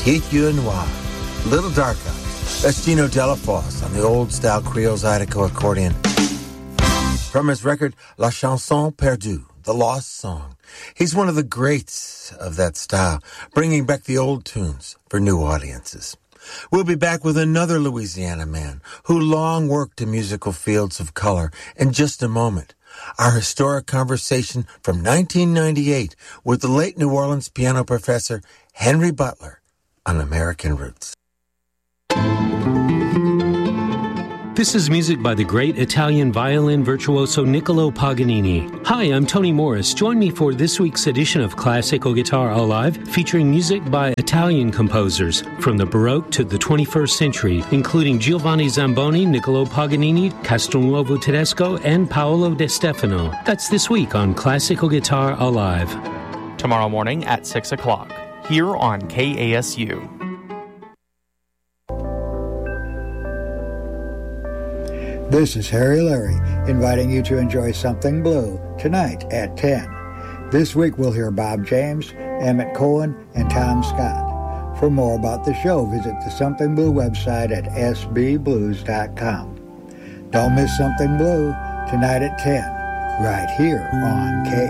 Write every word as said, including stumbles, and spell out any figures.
Pete Noir, Little Dark Eyes. That's Gino Delafosse on the old-style Creole Zydeco accordion. From his record, La Chanson Perdue, The Lost Song. He's one of the greats of that style, bringing back the old tunes for new audiences. We'll be back with another Louisiana man who long worked in musical fields of color in just a moment. Our historic conversation from nineteen ninety-eight with the late New Orleans piano professor Henry Butler on American Roots. This is music by the great Italian violin virtuoso Niccolo Paganini. Hi, I'm Tony Morris. Join me for this week's edition of Classical Guitar Alive, featuring music by Italian composers from the Baroque to the twenty-first century, including Giovanni Zamboni, Niccolo Paganini, Castelnuovo Tedesco, and Paolo De Stefano. That's this week on Classical Guitar Alive. Tomorrow morning at six o'clock, here on K A S U. This is Harry Larry, inviting you to enjoy Something Blue tonight at ten. This week we'll hear Bob James, Emmett Cohen, and Tom Scott. For more about the show, visit the Something Blue website at s b blues dot com. Don't miss Something Blue tonight at ten, right here on K